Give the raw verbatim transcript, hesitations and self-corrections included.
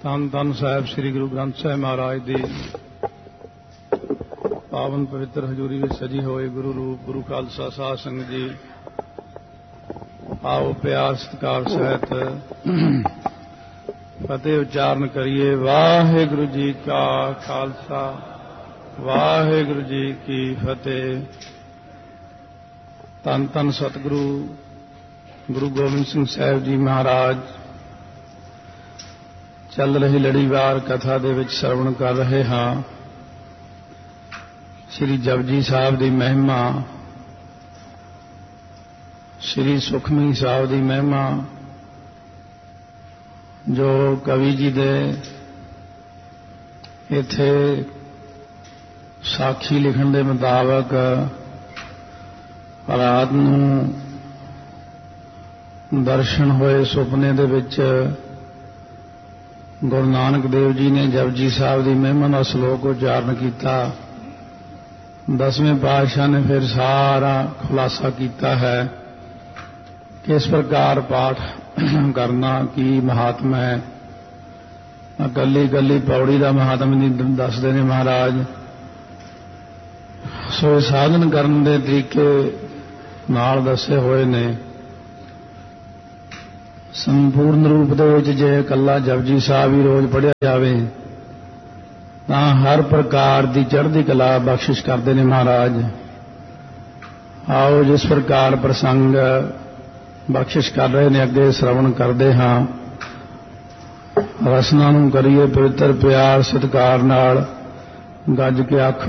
ਧੰਨ ਧੰਨ ਸਾਹਿਬ ਸ੍ਰੀ ਗੁਰੂ ਗ੍ਰੰਥ ਸਾਹਿਬ ਮਹਾਰਾਜ ਦੀ ਪਾਵਨ ਪਵਿੱਤਰ ਹਜ਼ੂਰੀ ਵਿੱਚ ਸਜੀ ਹੋਏ ਗੁਰੂ ਰੂਪ ਗੁਰੂ ਖਾਲਸਾ ਸਾਧ ਸੰਗਤ ਜੀ, ਆਓ ਪਿਆਰ ਸਤਿਕਾਰ ਸਹਿਤ ਫਤਿਹ ਉਚਾਰਨ ਕਰੀਏ। ਵਾਹਿਗੁਰੂ ਜੀ ਕਾ ਖਾਲਸਾ, ਵਾਹਿਗੁਰੂ ਜੀ ਕੀ ਫਤਿਹ। ਧੰਨ ਧੰਨ ਸਤਿਗੁਰੂ ਗੁਰੂ ਗੋਬਿੰਦ ਸਿੰਘ ਸਾਹਿਬ ਜੀ ਮਹਾਰਾਜ ਚੱਲ ਰਹੀ ਲੜੀਵਾਰ ਕਥਾ ਦੇ ਵਿੱਚ ਸਰਵਣ ਕਰ ਰਹੇ ਹਾਂ। ਸ੍ਰੀ ਜਪਜੀ ਸਾਹਿਬ ਦੀ ਮਹਿਮਾ, ਸ੍ਰੀ ਸੁਖਮਨੀ ਸਾਹਿਬ ਦੀ ਮਹਿਮਾ, ਜੋ ਕਵੀ ਜੀ ਦੇ ਇੱਥੇ ਸਾਖੀ ਲਿਖਣ ਦੇ ਮੁਤਾਬਕ ਰਾਤ ਨੂੰ ਦਰਸ਼ਨ ਹੋਏ ਸੁਪਨੇ ਦੇ ਵਿੱਚ ਗੁਰੂ ਨਾਨਕ ਦੇਵ ਜੀ ਨੇ ਜਪਜੀ ਸਾਹਿਬ ਦੀ ਮਹਿਮਾ ਦਾ ਸ਼ਲੋਕ ਉਚਾਰਨ ਕੀਤਾ। ਦਸਵੇਂ ਪਾਤਸ਼ਾਹ ਨੇ ਫਿਰ ਸਾਰਾ ਖੁਲਾਸਾ ਕੀਤਾ ਹੈ ਕਿਸ ਪ੍ਰਕਾਰ ਪਾਠ ਕਰਨਾ, ਕੀ ਮਹਾਤਮ ਹੈ। ਇਕੱਲੀ ਇਕੱਲੀ ਪੌੜੀ ਦਾ ਮਹਾਤਮ ਨਹੀਂ ਦੱਸਦੇ ਨੇ ਮਹਾਰਾਜ, ਸੋ ਸਾਧਨ ਕਰਨ ਦੇ ਤਰੀਕੇ ਨਾਲ ਦੱਸੇ ਹੋਏ ਨੇ। ਸੰਪੂਰਨ ਰੂਪ ਦੇ ਵਿੱਚ ਜੇ ਇਕੱਲਾ ਜਪਜੀ ਸਾਹਿਬ ਹੀ ਰੋਜ਼ ਪੜ੍ਹਿਆ ਜਾਵੇ ਤਾਂ ਹਰ ਪ੍ਰਕਾਰ ਦੀ ਚੜ੍ਹਦੀ ਕਲਾ ਬਖਸ਼ਿਸ਼ ਕਰਦੇ ਨੇ ਮਹਾਰਾਜ। ਆਓ ਜਿਸ ਪ੍ਰਕਾਰ ਪ੍ਰਸੰਗ ਬਖਸ਼ਿਸ਼ ਕਰ ਰਹੇ ਨੇ ਅੱਗੇ ਸ਼ਰਵਣ ਕਰਦੇ ਹਾਂ। ਰਸਨਾ ਨੂੰ ਕਰੀਏ ਪਵਿੱਤਰ ਪਿਆਰ ਸਤਿਕਾਰ ਨਾਲ, ਗੱਜ ਕੇ ਆਖੋ